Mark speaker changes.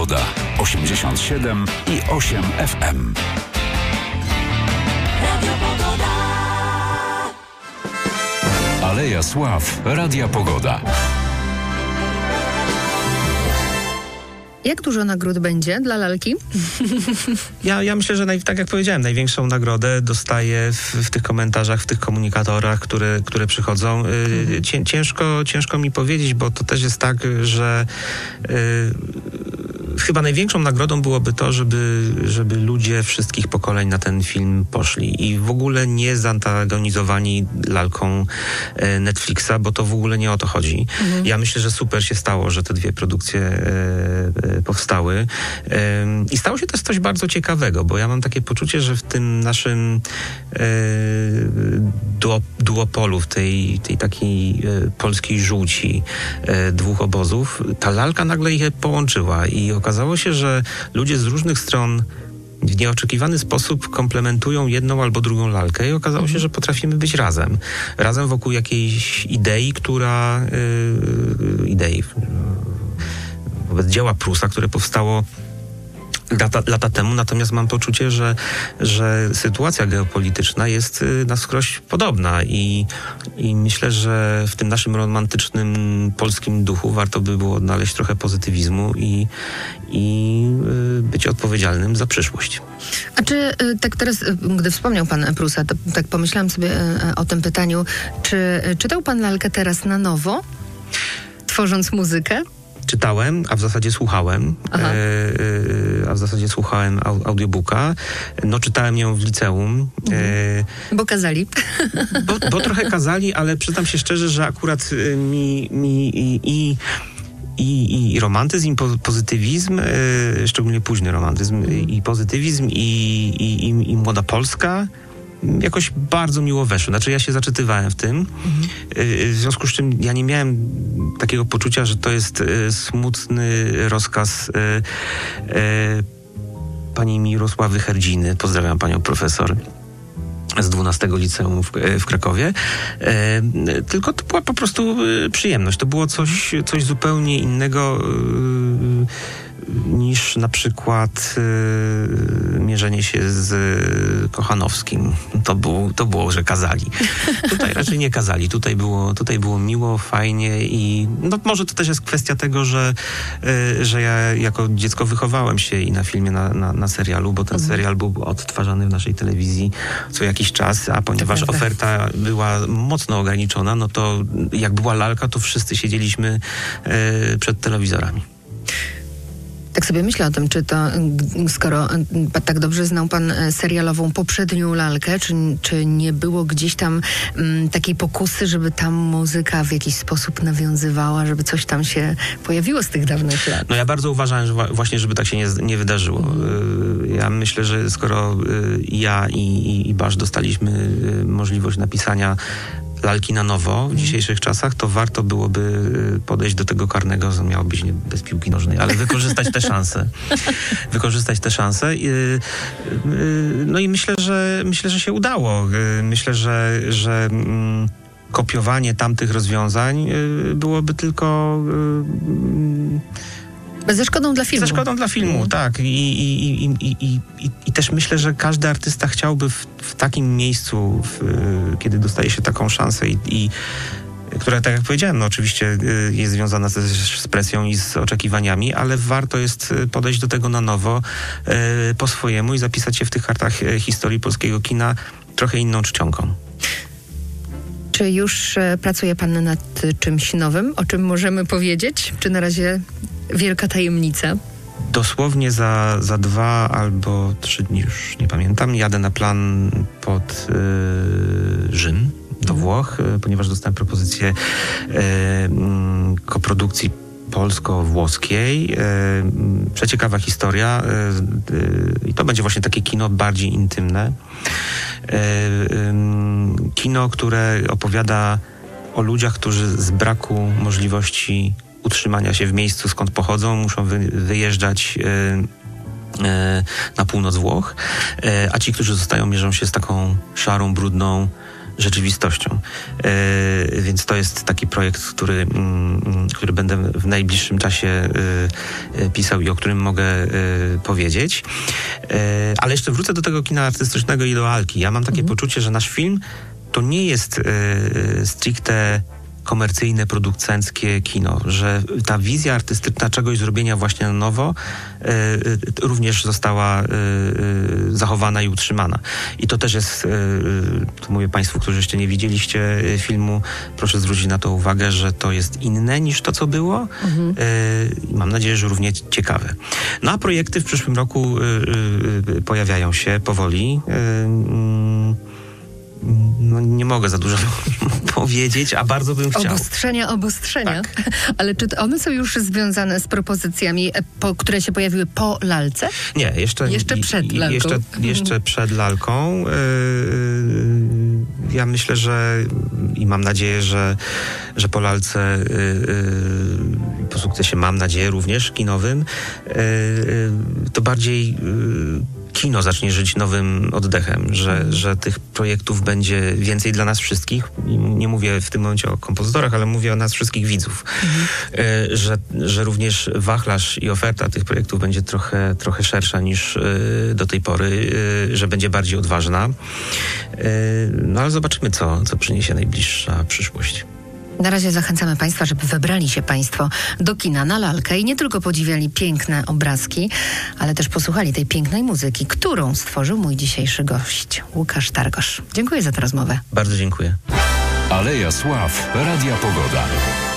Speaker 1: Pogoda. 87,8 FM. Aleja Sław, Radia Pogoda.
Speaker 2: Jak dużo nagród będzie dla lalki?
Speaker 3: Ja myślę, że tak jak powiedziałem, największą nagrodę dostaję w tych komentarzach, w tych komunikatorach, które przychodzą. Ciężko mi powiedzieć, bo to też jest tak, że chyba największą nagrodą byłoby to, żeby ludzie wszystkich pokoleń na ten film poszli i w ogóle nie zantagonizowani lalką Netflixa, bo to w ogóle nie o to chodzi. Ja myślę, że super się stało, że te dwie produkcje powstały. I stało się też coś bardzo ciekawego, bo ja mam takie poczucie, że w tym naszym duopolu, w tej takiej polskiej żółci dwóch obozów, ta lalka nagle ich połączyła i okazało się, że ludzie z różnych stron w nieoczekiwany sposób komplementują jedną albo drugą lalkę i okazało się, że potrafimy być razem. Razem wokół jakiejś idei, wobec dzieła Prusa, które powstało lata temu, natomiast mam poczucie, że sytuacja geopolityczna jest na wskroś podobna i myślę, że w tym naszym romantycznym polskim duchu warto by było odnaleźć trochę pozytywizmu i być odpowiedzialnym za przyszłość.
Speaker 2: A czy tak teraz, gdy wspomniał pan Prusa, to tak pomyślałam sobie o tym pytaniu, czy czytał pan lalkę teraz na nowo, tworząc muzykę?
Speaker 3: Czytałem, a w zasadzie słuchałem. Audiobooka. No, czytałem ją w liceum.
Speaker 2: Bo kazali.
Speaker 3: Bo trochę kazali, ale przyznam się szczerze, że akurat i romantyzm, i pozytywizm, szczególnie późny romantyzm, i pozytywizm, i młoda Polska jakoś bardzo miło weszły. Znaczy ja się zaczytywałem w tym, w związku z czym ja nie miałem takiego poczucia, że to jest smutny rozkaz pani Mirosławy Herdziny. Pozdrawiam panią profesor z 12 liceum w Krakowie. Tylko to była po prostu przyjemność. To było coś zupełnie innego niż na przykład mierzenie się z Kochanowskim. To było, że kazali. Tutaj raczej nie kazali. Tutaj było miło, fajnie i no może to też jest kwestia tego, że ja jako dziecko wychowałem się i na filmie, na serialu, bo ten serial był odtwarzany w naszej telewizji co jakiś czas, a ponieważ oferta była mocno ograniczona, no to jak była lalka, to wszyscy siedzieliśmy przed telewizorami.
Speaker 2: Tak sobie myślę o tym, czy to, skoro tak dobrze znał pan serialową poprzednią lalkę, czy nie było gdzieś tam takiej pokusy, żeby tam muzyka w jakiś sposób nawiązywała, żeby coś tam się pojawiło z tych dawnych lat?
Speaker 3: No ja bardzo uważałem, że właśnie, żeby tak się nie wydarzyło. Ja myślę, że skoro ja i Basz dostaliśmy możliwość napisania lalki na nowo w dzisiejszych czasach, to warto byłoby podejść do tego karnego, że miało być nie bez piłki nożnej, ale wykorzystać te szanse. No i myślę, że się udało. Myślę, że kopiowanie tamtych rozwiązań byłoby tylko
Speaker 2: ze szkodą dla filmu.
Speaker 3: Ze szkodą dla filmu, tak. I też myślę, że każdy artysta chciałby w takim miejscu, kiedy dostaje się taką szansę która, tak jak powiedziałem, no oczywiście jest związana też z presją i z oczekiwaniami, ale warto jest podejść do tego na nowo, po swojemu i zapisać się w tych kartach historii polskiego kina trochę inną czcionką.
Speaker 2: Czy już pracuje pan nad czymś nowym, o czym możemy powiedzieć? Czy na razie wielka tajemnica?
Speaker 3: Dosłownie za 2 albo 3 dni, już nie pamiętam, jadę na plan pod Rzym, do Włoch, ponieważ dostałem propozycję koprodukcji polsko-włoskiej. Przeciekawa historia i to będzie właśnie takie kino bardziej intymne. Kino, które opowiada o ludziach, którzy z braku możliwości utrzymania się w miejscu, skąd pochodzą, muszą wyjeżdżać na północ Włoch, a ci, którzy zostają, mierzą się z taką szarą, brudną rzeczywistością. Więc to jest taki projekt, który będę w najbliższym czasie pisał i o którym mogę powiedzieć. Ale jeszcze wrócę do tego kina artystycznego i do Lalki. Ja mam takie poczucie, że nasz film to nie jest stricte komercyjne, producenckie kino, że ta wizja artystyczna czegoś zrobienia właśnie na nowo również została zachowana i utrzymana. I to też jest, to mówię Państwu, którzy jeszcze nie widzieliście filmu, proszę zwrócić na to uwagę, że to jest inne niż to, co było. I mam nadzieję, że równie ciekawe. No a projekty w przyszłym roku pojawiają się powoli. No, nie mogę za dużo powiedzieć, a bardzo bym chciał.
Speaker 2: Obostrzenia.
Speaker 3: Tak.
Speaker 2: Ale czy one są już związane z propozycjami, które się pojawiły po lalce?
Speaker 3: Nie, jeszcze
Speaker 2: przed lalką.
Speaker 3: Jeszcze przed lalką. Ja myślę, że i mam nadzieję, że po lalce, po sukcesie, mam nadzieję również kinowym, to bardziej kino zacznie żyć nowym oddechem, że tych projektów będzie więcej dla nas wszystkich. I nie mówię w tym momencie o kompozytorach, ale mówię o nas wszystkich widzów. Że również wachlarz i oferta tych projektów będzie trochę szersza niż do tej pory, że będzie bardziej odważna. No ale zobaczymy, co przyniesie najbliższa przyszłość.
Speaker 2: Na razie zachęcamy Państwa, żeby wybrali się Państwo do kina na lalkę i nie tylko podziwiali piękne obrazki, ale też posłuchali tej pięknej muzyki, którą stworzył mój dzisiejszy gość, Łukasz Targosz. Dziękuję za tę rozmowę.
Speaker 3: Bardzo dziękuję.
Speaker 1: Aleja Sław, Radia Pogoda.